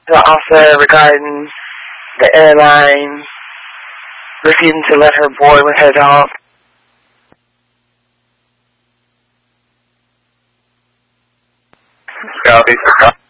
The officer regarding the airline refusing to let her board with her dog. Copy.